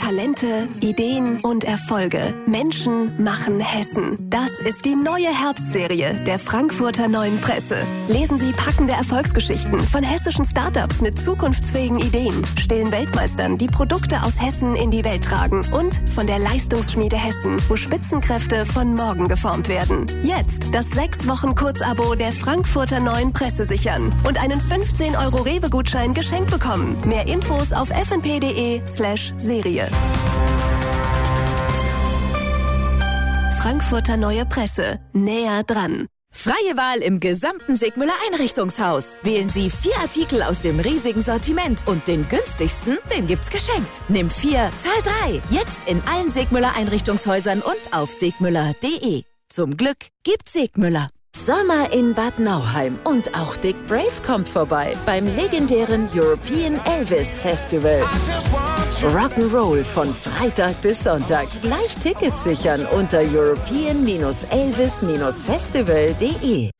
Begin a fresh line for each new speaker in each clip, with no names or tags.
Talente, Ideen und Erfolge. Menschen machen Hessen. Das ist die neue Herbstserie der Frankfurter Neuen Presse. Lesen Sie packende Erfolgsgeschichten von hessischen Startups mit zukunftsfähigen Ideen, stillen Weltmeistern, die Produkte aus Hessen in die Welt tragen und von der Leistungsschmiede Hessen, wo Spitzenkräfte von morgen geformt werden. Jetzt das 6-Wochen-Kurzabo der Frankfurter Neuen Presse sichern und einen 15 € Rewe-Gutschein geschenkt bekommen. Mehr Infos auf fnp.de/Serie. Frankfurter Neue Presse. Näher dran.
Freie Wahl im gesamten Segmüller Einrichtungshaus. Wählen Sie 4 Artikel aus dem riesigen Sortiment und den günstigsten, den gibt's geschenkt. Nimm 4, zahl 3. Jetzt in allen Segmüller Einrichtungshäusern und auf segmüller.de. Zum Glück gibt's Segmüller.
Sommer in Bad Nauheim und auch Dick Brave kommt vorbei beim legendären European Elvis Festival. Rock'n'Roll von Freitag bis Sonntag. Gleich Tickets sichern unter european-elvis-festival.de.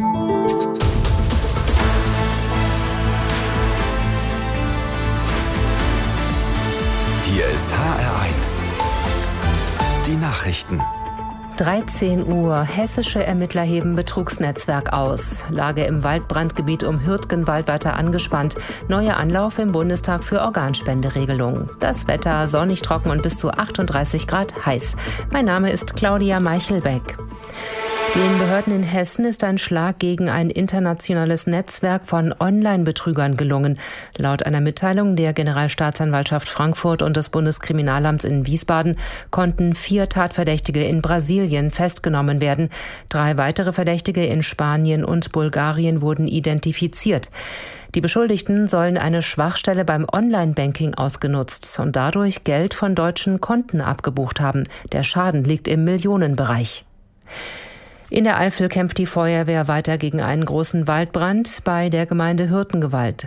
Hier ist HR1. Die Nachrichten.
13 Uhr. Hessische Ermittler heben Betrugsnetzwerk aus. Lage im Waldbrandgebiet um Hürtgenwald weiter angespannt. Neuer Anlauf im Bundestag für Organspenderegelung. Das Wetter sonnig, trocken und bis zu 38 Grad heiß. Mein Name ist Claudia Meichelbeck. Den Behörden in Hessen ist ein Schlag gegen ein internationales Netzwerk von Online-Betrügern gelungen. Laut einer Mitteilung der Generalstaatsanwaltschaft Frankfurt und des Bundeskriminalamts in Wiesbaden konnten 4 Tatverdächtige in Brasilien festgenommen werden. 3 weitere Verdächtige in Spanien und Bulgarien wurden identifiziert. Die Beschuldigten sollen eine Schwachstelle beim Online-Banking ausgenutzt und dadurch Geld von deutschen Konten abgebucht haben. Der Schaden liegt im Millionenbereich. In der Eifel kämpft die Feuerwehr weiter gegen einen großen Waldbrand bei der Gemeinde Hürtgenwald,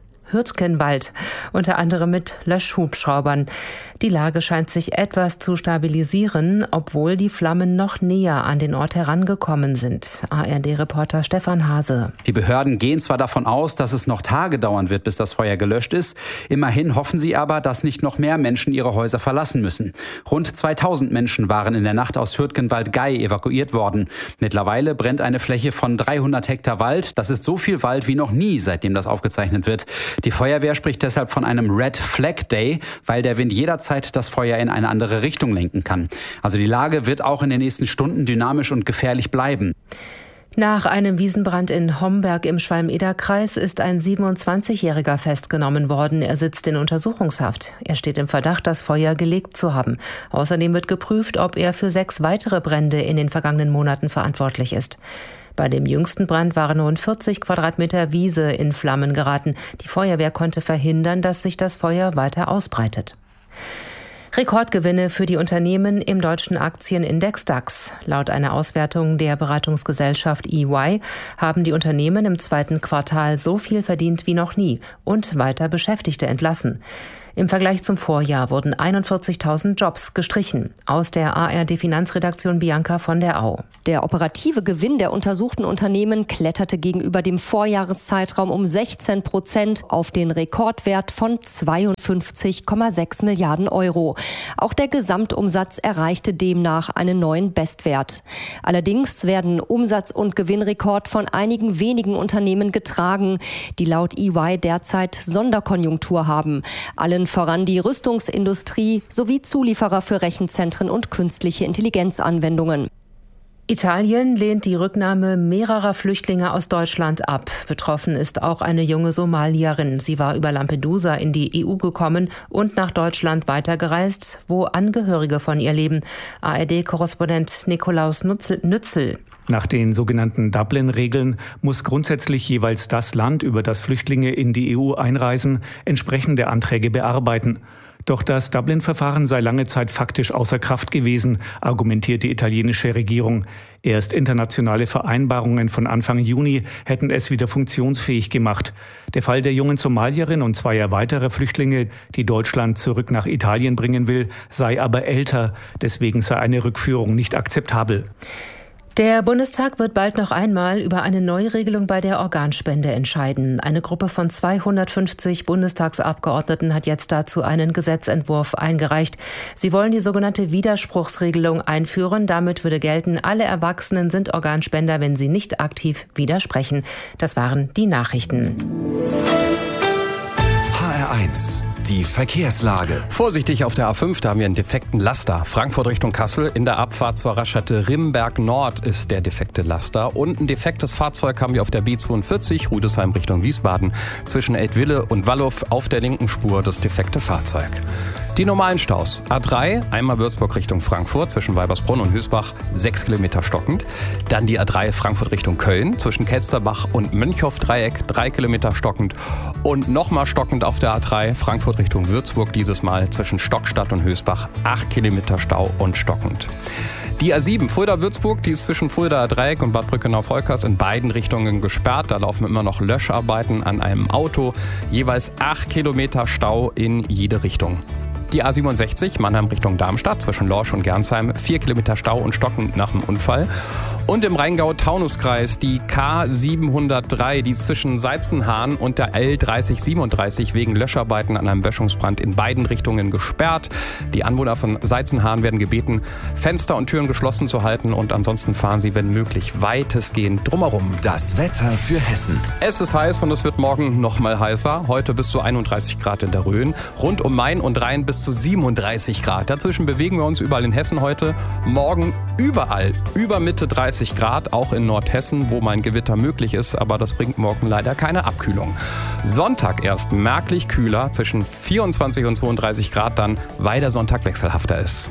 unter anderem mit Löschhubschraubern. Die Lage scheint sich etwas zu stabilisieren, obwohl die Flammen noch näher an den Ort herangekommen sind. ARD-Reporter Stefan Hase.
Die Behörden gehen zwar davon aus, dass es noch Tage dauern wird, bis das Feuer gelöscht ist. Immerhin hoffen sie aber, dass nicht noch mehr Menschen ihre Häuser verlassen müssen. Rund 2000 Menschen waren in der Nacht aus Hürtgenwald-Gei evakuiert worden. Mittlerweile brennt eine Fläche von 300 Hektar Wald. Das ist so viel Wald wie noch nie, seitdem das aufgezeichnet wird. Die Feuerwehr spricht deshalb von einem Red Flag Day, weil der Wind jederzeit das Feuer in eine andere Richtung lenken kann. Also die Lage wird auch in den nächsten Stunden dynamisch und gefährlich bleiben.
Nach einem Wiesenbrand in Homberg im Schwalm-Eder-Kreis ist ein 27-Jähriger festgenommen worden. Er sitzt in Untersuchungshaft. Er steht im Verdacht, das Feuer gelegt zu haben. Außerdem wird geprüft, ob er für 6 weitere Brände in den vergangenen Monaten verantwortlich ist. Bei dem jüngsten Brand waren rund 40 Quadratmeter Wiese in Flammen geraten. Die Feuerwehr konnte verhindern, dass sich das Feuer weiter ausbreitet. Rekordgewinne für die Unternehmen im deutschen Aktienindex DAX. Laut einer Auswertung der Beratungsgesellschaft EY haben die Unternehmen im 2. Quartal so viel verdient wie noch nie und weiter Beschäftigte entlassen. Im Vergleich zum Vorjahr wurden 41.000 Jobs gestrichen. Aus der ARD-Finanzredaktion Bianca von der Au.
Der operative Gewinn der untersuchten Unternehmen kletterte gegenüber dem Vorjahreszeitraum um 16% auf den Rekordwert von 52,6 Milliarden Euro. Auch der Gesamtumsatz erreichte demnach einen neuen Bestwert. Allerdings werden Umsatz- und Gewinnrekord von einigen wenigen Unternehmen getragen, die laut EY derzeit Sonderkonjunktur haben. Allen voran die Rüstungsindustrie sowie Zulieferer für Rechenzentren und künstliche Intelligenzanwendungen.
Italien lehnt die Rücknahme mehrerer Flüchtlinge aus Deutschland ab. Betroffen ist auch eine junge Somalierin. Sie war über Lampedusa in die EU gekommen und nach Deutschland weitergereist, wo Angehörige von ihr leben. ARD-Korrespondent Nikolaus Nützel.
Nach den sogenannten Dublin-Regeln muss grundsätzlich jeweils das Land, über das Flüchtlinge in die EU einreisen, entsprechende Anträge bearbeiten. Doch das Dublin-Verfahren sei lange Zeit faktisch außer Kraft gewesen, argumentiert die italienische Regierung. Erst internationale Vereinbarungen von Anfang Juni hätten es wieder funktionsfähig gemacht. Der Fall der jungen Somalierin und 2 weiterer Flüchtlinge, die Deutschland zurück nach Italien bringen will, sei aber älter. Deswegen sei eine Rückführung nicht akzeptabel.
Der Bundestag wird bald noch einmal über eine Neuregelung bei der Organspende entscheiden. Eine Gruppe von 250 Bundestagsabgeordneten hat jetzt dazu einen Gesetzentwurf eingereicht. Sie wollen die sogenannte Widerspruchsregelung einführen. Damit würde gelten, alle Erwachsenen sind Organspender, wenn sie nicht aktiv widersprechen. Das waren die Nachrichten.
HR1. Die Verkehrslage.
Vorsichtig auf der A5, da haben wir einen defekten Laster. Frankfurt Richtung Kassel, in der Abfahrt zur Raststätte Rimberg Nord ist der defekte Laster. Und ein defektes Fahrzeug haben wir auf der B42, Rüdesheim Richtung Wiesbaden. Zwischen Eltville und Wallow auf der linken Spur das defekte Fahrzeug. Die normalen Staus. A3, einmal Würzburg Richtung Frankfurt, zwischen Weibersbrunn und Hüsbach, 6 Kilometer stockend. Dann die A3 Frankfurt Richtung Köln, zwischen Kelsterbach und Mönchhoff-Dreieck, 3 Kilometer stockend. Und nochmal stockend auf der A3 Frankfurt Richtung Würzburg, dieses Mal zwischen Stockstadt und Hüsbach, 8 Kilometer Stau und stockend. Die A7 Fulda-Würzburg, die ist zwischen Fulda-Dreieck und Bad Brückenau-Volkers in beiden Richtungen gesperrt. Da laufen immer noch Löscharbeiten an einem Auto. Jeweils 8 Kilometer Stau in jede Richtung. Die A67 Mannheim Richtung Darmstadt zwischen Lorsch und Gernsheim, 4 Kilometer Stau und stockend nach dem Unfall. Und im Rheingau-Taunus-Kreis die K703, die ist zwischen Seizenhahn und der L3037 wegen Löscharbeiten an einem Böschungsbrand in beiden Richtungen gesperrt. Die Anwohner von Seizenhahn werden gebeten, Fenster und Türen geschlossen zu halten und ansonsten fahren sie, wenn möglich, weitestgehend drumherum.
Das Wetter für Hessen.
Es ist heiß und es wird morgen noch mal heißer. Heute bis zu 31 Grad in der Rhön. Rund um Main und Rhein bis zu 37 Grad. Dazwischen bewegen wir uns überall in Hessen heute. Morgen überall über Mitte 30 Grad, auch in Nordhessen, wo mein Gewitter möglich ist, aber das bringt morgen leider keine Abkühlung. Sonntag erst merklich kühler, zwischen 24 und 32 Grad dann, weil der Sonntag wechselhafter ist.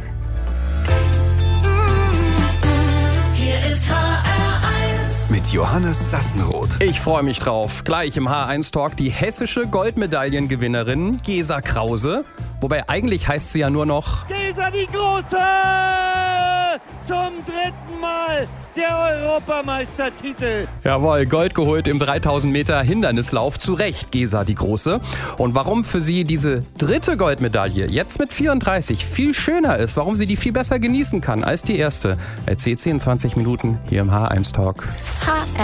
Hier ist HR1 mit Johannes Sassenroth.
Ich freue mich drauf. Gleich im HR1-Talk die hessische Goldmedaillengewinnerin Gesa Krause. Wobei eigentlich heißt sie ja nur noch
Gesa die Große! Zum 3. Mal der Europameistertitel.
Jawohl, Gold geholt im 3000 Meter Hindernislauf. Zu Recht, Gesa die Große. Und warum für sie diese 3. Goldmedaille jetzt mit 34 viel schöner ist, warum sie die viel besser genießen kann als die erste, erzählt sie in 20 Minuten hier im HR1 Talk.